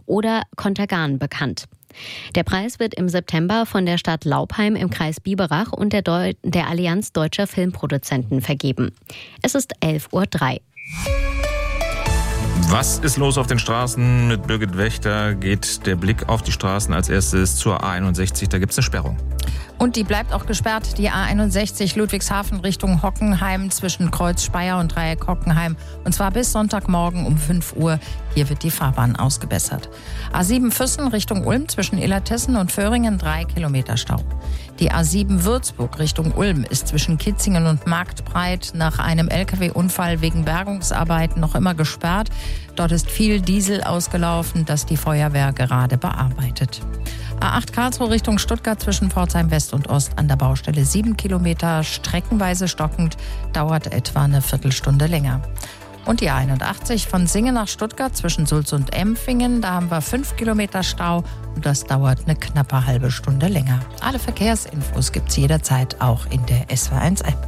oder Contergan bekannt. Der Preis wird im September von der Stadt Laupheim im Kreis Biberach und der Allianz Deutscher Filmproduzenten vergeben. Es ist 11:03 Uhr. Was ist los auf den Straßen? Mit Birgit Wächter geht der Blick auf die Straßen als erstes zur A61. Da gibt es eine Sperrung. Und die bleibt auch gesperrt, die A61 Ludwigshafen Richtung Hockenheim zwischen Kreuz Speyer und Dreieck Hockenheim. Und zwar bis Sonntagmorgen um 5 Uhr. Hier wird die Fahrbahn ausgebessert. A7 Füssen Richtung Ulm zwischen Illertissen und Föhringen 3 Kilometer Stau. Die A7 Würzburg Richtung Ulm ist zwischen Kitzingen und Marktbreit nach einem Lkw-Unfall wegen Bergungsarbeiten noch immer gesperrt. Dort ist viel Diesel ausgelaufen, das die Feuerwehr gerade bearbeitet. A8 Karlsruhe Richtung Stuttgart zwischen Pforzheim West und Ost an der Baustelle 7 Kilometer, streckenweise stockend, dauert etwa eine Viertelstunde länger. Und die A81 von Singen nach Stuttgart zwischen Sulz und Empfingen, da haben wir 5 Kilometer Stau und das dauert eine knappe halbe Stunde länger. Alle Verkehrsinfos gibt's jederzeit auch in der SW1-App.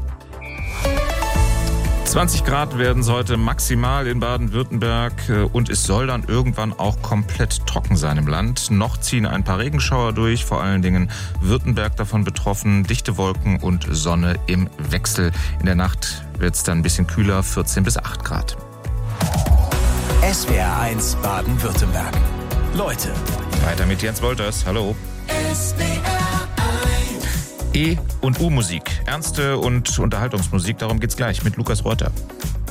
20 Grad werden es heute maximal in Baden-Württemberg und es soll dann irgendwann auch komplett trocken sein im Land. Noch ziehen ein paar Regenschauer durch, vor allen Dingen Württemberg davon betroffen. Dichte Wolken und Sonne im Wechsel. In der Nacht wird es dann ein bisschen kühler, 14 bis 8 Grad. SWR1 Baden-Württemberg. Leute. Weiter mit Jens Wolters. Hallo. E- und U-Musik. Ernste und Unterhaltungsmusik. Darum geht's gleich mit Lukas Reuter.